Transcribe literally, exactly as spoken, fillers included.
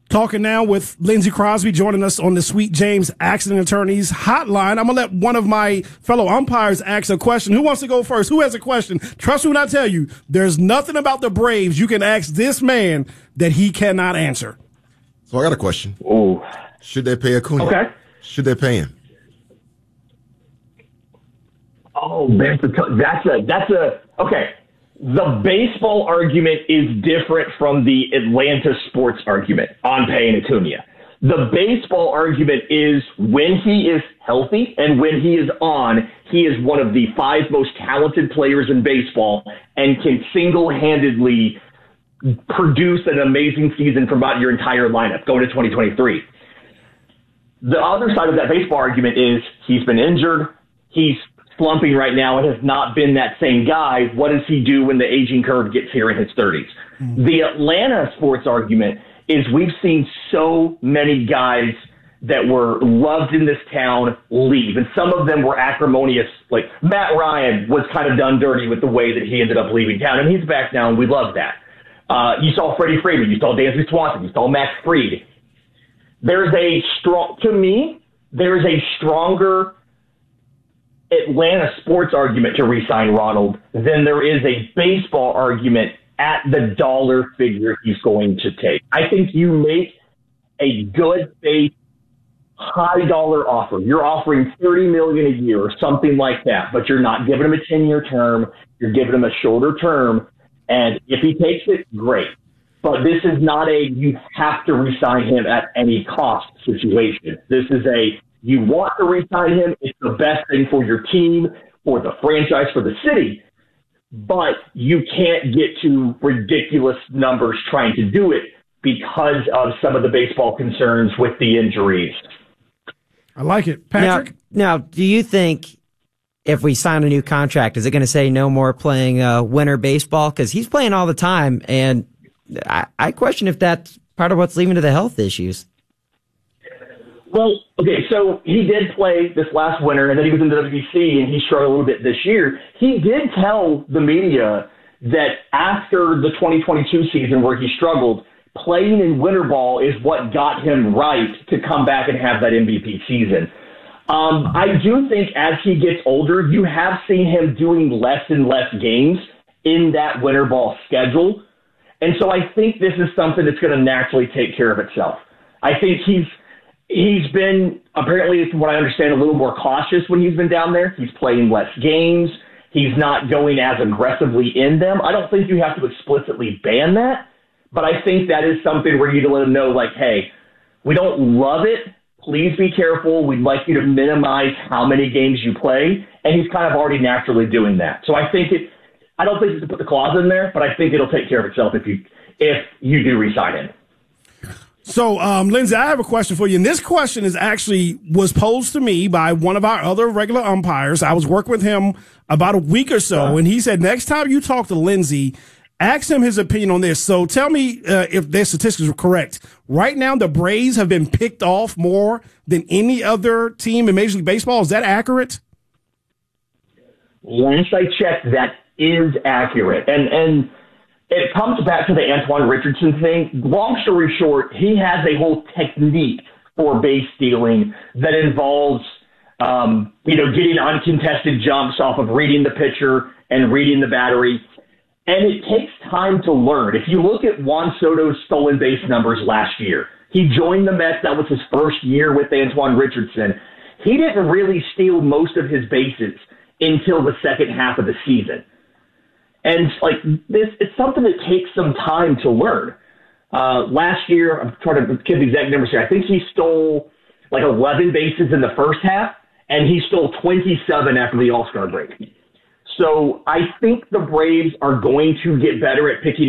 Talking now with Lindsey Crosby joining us on the Sweet James Accident Attorneys hotline. I'm going to let one of my fellow umpires ask a question. Who wants to go first? Who has a question? Trust me when I tell you, there's nothing about the Braves you can ask this man that he cannot answer. So I got a question. Ooh. Should they pay Acuna? Okay. Should they pay him? Oh, that's a, that's a, that's a, okay. The baseball argument is different from the Atlanta sports argument on paying Acuna. The baseball argument is when he is healthy and when he is on, he is one of the five most talented players in baseball and can single-handedly produce an amazing season from about your entire lineup going to twenty twenty-three. The other side of that baseball argument is he's been injured. He's slumping right now and has not been that same guy. What does he do when the aging curve gets here in his thirties? Mm-hmm. The Atlanta sports argument is we've seen so many guys that were loved in this town leave, and some of them were acrimonious. Like Matt Ryan was kind of done dirty with the way that he ended up leaving town, and he's back now, and we love that. Uh, you saw Freddie Freeman, you saw Dansby Swanson, you saw Max Fried. There's a strong, to me, there is a stronger Atlanta sports argument to re-sign Ronald than there is a baseball argument at the dollar figure he's going to take. I think you make a good faith, high dollar offer. You're offering thirty million dollars a year or something like that, but you're not giving him a ten-year term. You're giving him a shorter term. And if he takes it, great. But this is not a you have to re-sign him at any cost situation. This is a you want to re-sign him. It's the best thing for your team, for the franchise, for the city. But you can't get to ridiculous numbers trying to do it because of some of the baseball concerns with the injuries. I like it. Patrick? Now, now do you think if we sign a new contract, is it going to say no more playing uh, winter baseball? Because he's playing all the time, and I, I question if that's part of what's leading to the health issues. Well, okay, so he did play this last winter, and then he was in the W B C, and he struggled a little bit this year. He did tell the media that after the twenty twenty-two season where he struggled, playing in winter ball is what got him right to come back and have that M V P season. Um, I do think as he gets older, you have seen him doing less and less games in that winter ball schedule. And so I think this is something that's going to naturally take care of itself. I think he's he's been, apparently, from what I understand, a little more cautious when he's been down there. He's playing less games. He's not going as aggressively in them. I don't think you have to explicitly ban that, but I think that is something where you need to let him know, like, hey, we don't love it. Please be careful. We'd like you to minimize how many games you play. And he's kind of already naturally doing that. So I think it, I don't think you can put the clause in there, but I think it'll take care of itself if you, if you do re-sign him. So, um, Lindsey, I have a question for you. And this question is actually was posed to me by one of our other regular umpires. I was working with him about a week or so, and he said, next time you talk to Lindsey, ask him his opinion on this. So tell me uh, if their statistics are correct. Right now, the Braves have been picked off more than any other team in Major League Baseball. Is that accurate? Last I checked, that is accurate. And and it comes back to the Antoine Richardson thing. Long story short, he has a whole technique for base stealing that involves, um, you know, getting uncontested jumps off of reading the pitcher and reading the battery. And it takes time to learn. If you look at Juan Soto's stolen base numbers last year, he joined the Mets. That was his first year with Antoine Richardson. He didn't really steal most of his bases until the second half of the season. And like this, it's something that takes some time to learn. Uh, last year, I'm trying to get the exact numbers here. I think he stole like eleven bases in the first half, and he stole twenty-seven after the All-Star break. So I think the Braves are going to get better at picking